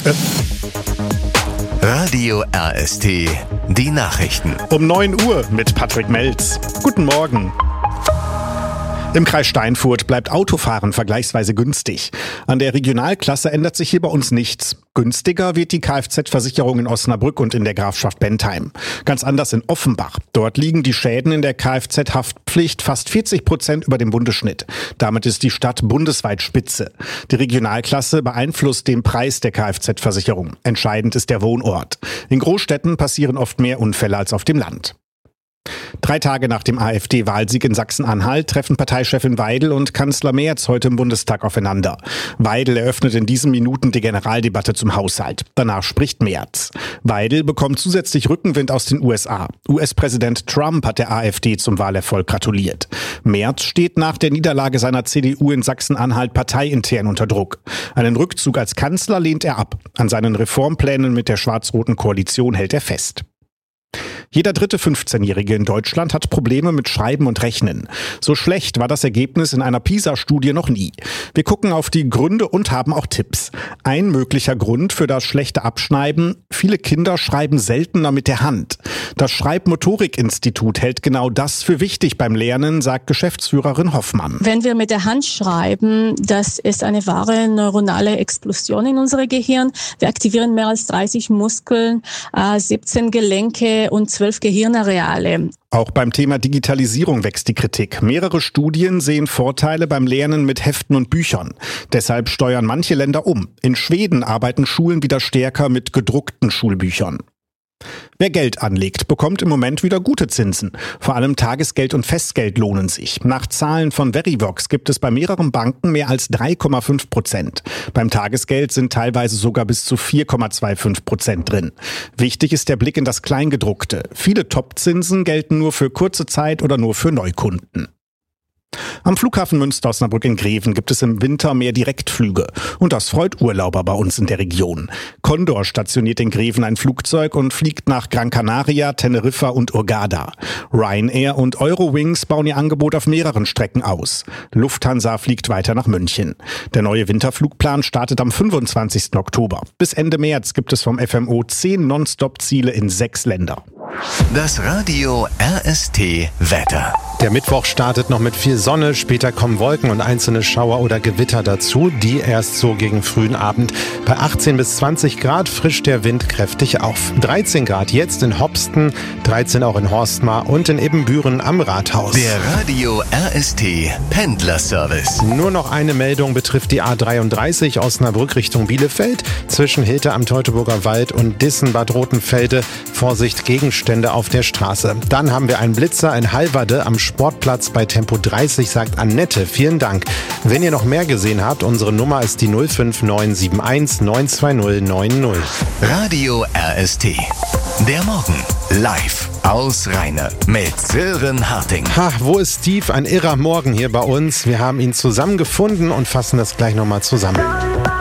Radio RST, die Nachrichten. Um 9 Uhr mit Patrick Melz. Guten Morgen. Im Kreis Steinfurt bleibt Autofahren vergleichsweise günstig. An der Regionalklasse ändert sich hier bei uns nichts. Günstiger wird die Kfz-Versicherung in Osnabrück und in der Grafschaft Bentheim. Ganz anders in Offenbach. Dort liegen die Schäden in der Kfz-Haftpflicht fast 40% über dem Bundesschnitt. Damit ist die Stadt bundesweit Spitze. Die Regionalklasse beeinflusst den Preis der Kfz-Versicherung. Entscheidend ist der Wohnort. In Großstädten passieren oft mehr Unfälle als auf dem Land. 3 Tage nach dem AfD-Wahlsieg in Sachsen-Anhalt treffen Parteichefin Weidel und Kanzler Merz heute im Bundestag aufeinander. Weidel eröffnet in diesen Minuten die Generaldebatte zum Haushalt. Danach spricht Merz. Weidel bekommt zusätzlich Rückenwind aus den USA. US-Präsident Trump hat der AfD zum Wahlerfolg gratuliert. Merz steht nach der Niederlage seiner CDU in Sachsen-Anhalt parteiintern unter Druck. Einen Rückzug als Kanzler lehnt er ab. An seinen Reformplänen mit der schwarz-roten Koalition hält er fest. Jeder dritte 15-Jährige in Deutschland hat Probleme mit Schreiben und Rechnen. So schlecht war das Ergebnis in einer PISA-Studie noch nie. Wir gucken auf die Gründe und haben auch Tipps. Ein möglicher Grund für das schlechte Abschneiden: viele Kinder schreiben seltener mit der Hand. Das Schreibmotorik-Institut hält genau das für wichtig beim Lernen, sagt Geschäftsführerin Hoffmann. Wenn wir mit der Hand schreiben, das ist eine wahre neuronale Explosion in unserem Gehirn. Wir aktivieren mehr als 30 Muskeln, 17 Gelenke und 12 Gehirnareale. Auch beim Thema Digitalisierung wächst die Kritik. Mehrere Studien sehen Vorteile beim Lernen mit Heften und Büchern. Deshalb steuern manche Länder um. In Schweden arbeiten Schulen wieder stärker mit gedruckten Schulbüchern. Wer Geld anlegt, bekommt im Moment wieder gute Zinsen. Vor allem Tagesgeld und Festgeld lohnen sich. Nach Zahlen von Verivox gibt es bei mehreren Banken mehr als 3,5%. Beim Tagesgeld sind teilweise sogar bis zu 4,25% drin. Wichtig ist der Blick in das Kleingedruckte. Viele Topzinsen gelten nur für kurze Zeit oder nur für Neukunden. Am Flughafen Münster-Osnabrück in Greven gibt es im Winter mehr Direktflüge. Und das freut Urlauber bei uns in der Region. Condor stationiert in Greven ein Flugzeug und fliegt nach Gran Canaria, Teneriffa und Hurghada. Ryanair und Eurowings bauen ihr Angebot auf mehreren Strecken aus. Lufthansa fliegt weiter nach München. Der neue Winterflugplan startet am 25. Oktober. Bis Ende März gibt es vom FMO 10 Nonstop-Ziele in 6 Länder. Das Radio RST Wetter. Der Mittwoch startet noch mit viel Sonne, später kommen Wolken und einzelne Schauer oder Gewitter dazu, die erst so gegen frühen Abend. Bei 18 bis 20 Grad frischt der Wind kräftig auf. 13 Grad jetzt in Hopsten, 13 auch in Horstmar und in Ibbenbüren am Rathaus. Der Radio RST Pendlerservice. Nur noch eine Meldung betrifft die A33 Osnabrück Richtung Bielefeld. Zwischen Hilter am Teutoburger Wald und Dissen-Bad Rotenfelde. Vorsicht, Gegenstände auf der Straße. Dann haben wir einen Blitzer in Halverde am Sportplatz bei Tempo 30, sagt Annette. Vielen Dank. Wenn ihr noch mehr gesehen habt, unsere Nummer ist die 05971 920 90. Radio RST. Der Morgen live aus Rheine mit Sören Harting. Wo ist Steve? Ein irrer Morgen hier bei uns. Wir haben ihn zusammengefunden und fassen das gleich nochmal zusammen.